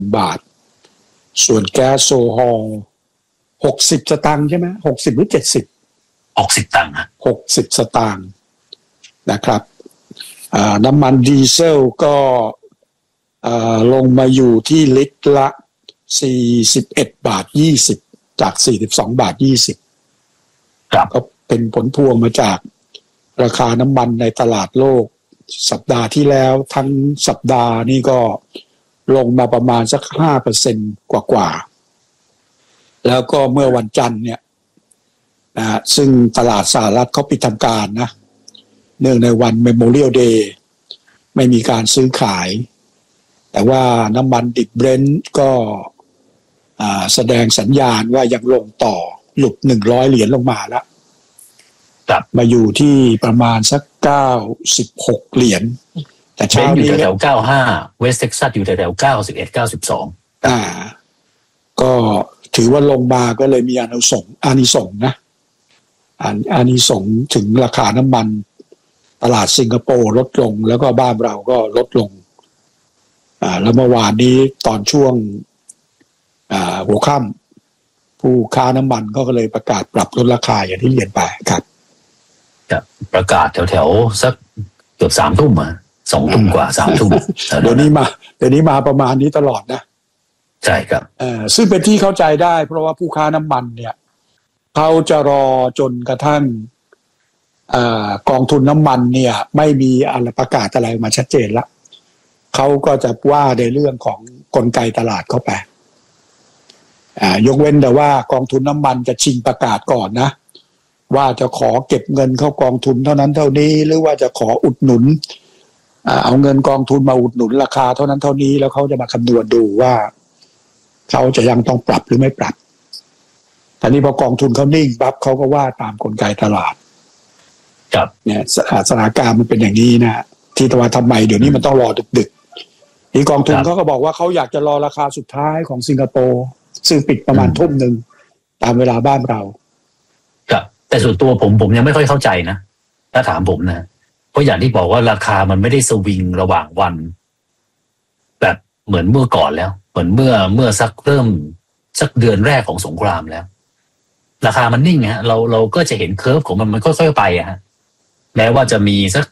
บาทส่วนแก๊สโซฮอล60สตางค์ใช่ไหม60หรือ70 60ตังค์ 60สตางค์นะครับน้ำมันดีเซลก็ลงมาอยู่ที่ลิตรละ41.20 บาทจาก42.20 บาทก็เป็นผลพวงมาจากราคาน้ำมันในตลาดโลกสัปดาห์ที่แล้วทั้งสัปดาห์นี่ก็ลงมาประมาณสัก 5% กว่าแล้วก็เมื่อวันจันทร์เนี่ยซึ่งตลาดสหรัฐเขาปิดทำการนะเนื่องในวัน Memorial Day ไม่มีการซื้อขายแต่ว่าน้ำมันดิบเบรนท์ก็แสดงสัญญาณว่ายังลงต่อหลุด$100ลงมาแล้วมาอยู่ที่ประมาณสัก$96แต่เช้านี้อยู่แถว95เวสต์เท็กซัสอยู่แถว91 92 ก็ถือว่าลงมาก็เลยมีอานิสงส์นะอานิสงส์ถึงราคาน้ำมันตลาดสิงคโปร์ลดลงแล้วก็บ้านเราก็ลดลงแล้วเมื่อวานนี้ตอนช่วงหัวค่ำผู้ค้าน้ำมันก็เลยประกาศปรับลดราคาอย่างที่เรียนไปครับประกาศแถวสักเกือบ3 ทุ่ม2 ทุ่มกว่า3 ทุ่มเดี๋ยวนี้มาประมาณนี้ตลอดนะใช่ครับซึ่งเป็นที่เข้าใจได้เพราะว่าผู้ค้าน้ำมันเนี่ยเขาจะรอจนกระทั่งกองทุนน้ำมันเนี่ยไม่มีอะไรประกาศอะไรมาชัดเจนละเขาก็จะว่าในเรื่องของกลไกตลาดเข้าไปยกเว้นแต่ว่ากองทุนน้ำมันจะชิงประกาศก่อนนะว่าจะขอเก็บเงินเข้ากองทุนเท่านั้นเท่านี้หรือว่าจะขออุดหนุนเอาเงินกองทุนมาอุดหนุนราคาเท่านั้นเท่านี้แล้วเขาจะมาคำนวณดูว่าเขาจะยังต้องปรับหรือไม่ปรับทีนี้พอกองทุนเขานิ่งปั๊บเขาก็ว่าตามกลไกตลาดครับเนี่ยสถานการณ์มันเป็นอย่างนี้นะที่ว่าทำไมเดี๋ยวนี้มันต้องรอดึกๆนี่กองทุนเขาก็บอกว่าเขาอยากจะรอราคาสุดท้ายของสิงคโปร์ซึ่งปิดประมาณทุ่มหนึ่งตามเวลาบ้านเราครับแต่ส่วนตัวผมยังไม่ค่อยเข้าใจนะถ้าถามผมนะเพราะอย่างที่บอกว่าราคามันไม่ได้สวิงระหว่างวันแบบเหมือนเมื่อก่อนแล้วเหมือนเมื่อเริ่มสักเดือนแรกของสงครามแล้วราคามันนิ่งฮะเราก็จะเห็นเคอร์ฟของมันค่อยๆไปฮะแม้ว่าจะมีสัก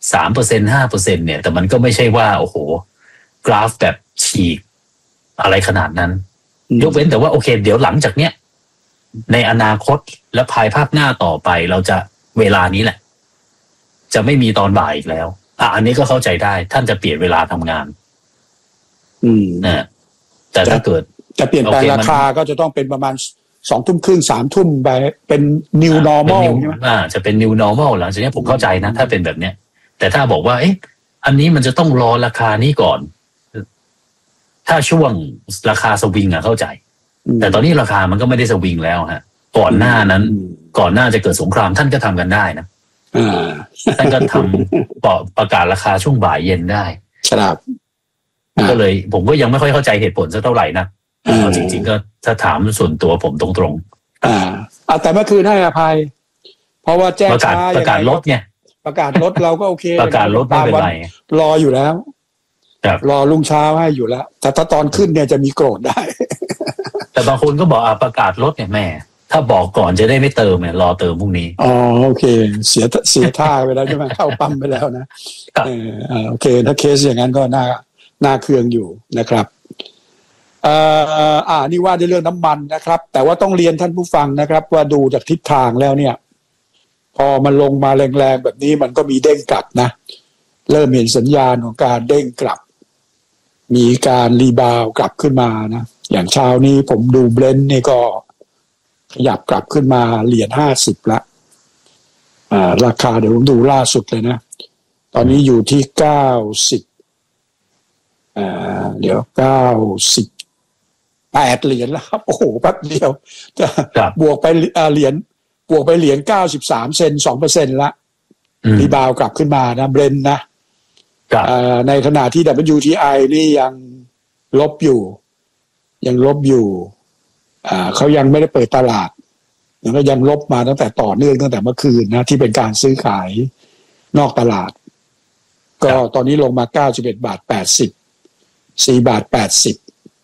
3% 5% เนี่ยแต่มันก็ไม่ใช่ว่าโอ้โหกราฟแบบฉีกอะไรขนาดนั้นยกเว้นแต่ว่าโอเคเดี๋ยวหลังจากเนี้ยในอนาคตและภายภาคหน้าต่อไปเราจะเวลานี้แหละจะไม่มีตอนบ่ายอีกแล้วอันนี้ก็เข้าใจได้ท่านจะเปลี่ยนเวลาทำงานนะแต่ถ้าเกิดจะเปลี่ยนแปลงราคาก็จะต้องเป็นประมาณ2 ทุ่มครึ่ง3 ทุ่มไปเป็น new normal ใช่ไหมจะเป็น new normal หลังจากนี้ผมเข้าใจนะถ้าเป็นแบบเนี้ยแต่ถ้าบอกว่าอันนี้มันจะต้องรอราคานี้ก่อนถ้าช่วงราคาสวิงเข้าใจแต่ตอนนี้ราคามันก็ไม่ได้สวิงแล้วฮะก่อนหน้านั้นก่อนหน้าจะเกิดสงครามท่านก็ทำกันได้นะท่านก็ทำประกาศราคาช่วงบ่ายเย็นได้ครับก็เลยผมก็ยังไม่ค่อยเข้าใจเหตุผลสักเท่าไหร่นะจริงๆก็ถ้าถามส่วนตัวผมตรงๆแต่เมื่อคืนให้อภัยเพราะว่าแจ้งช้าประกาศลดไงประกาศลดเราก็โอเคประกาศลดไม่เป็นไรรออยู่แล้วรอลุงเช้าให้อยู่แล้วแต่ถ้าตอนขึ้นเนี่ยจะมีโกรธได้แต่บางคนก็บอกประกาศลดเนี่ยแม่ถ้าบอกก่อนจะได้ไม่เติมเนี่ยรอเติมพรุ่งนี้โอเคเสียท่าไปแล้วใช่ไหมเข้าปั๊มไปแล้วนะโอเคถ้าเคสอย่างนั้นก็น่าเคืองอยู่นะครับนี่ว่าในเรื่องน้ำมันนะครับแต่ว่าต้องเรียนท่านผู้ฟังนะครับว่าดูจากทิศทางแล้วเนี่ยพอมันลงมาแรงๆแบบนี้มันก็มีเด้งกลับนะเริ่มเห็นสัญญาณของการเด้งกลับมีการรีบาวกลับขึ้นมานะอย่างเช้านี้ผมดูเบรนท์นี่ก็ขยับกลับขึ้นมาเหรียญ50ละราคาเดี๋ยวผมดูล่าสุดเลยนะตอนนี้อยู่ที่90เดี๋ยว98เหรียญแล้วครับโอ้โหแป๊บเดียวจะบวกไปเหรียญ93 เซนต์ 2% ละรีบาวกลับขึ้นมานะเบรนท์นะในขณะที่ WTI นี่ยังลบอยู่เขายังไม่ได้เปิดตลาดก็ยังลบมาตั้งแต่ต่อเนื่องตั้งแต่เมื่อคืนนะที่เป็นการซื้อขายนอกตลาดก็ตอนนี้ลงมา91.80 4.80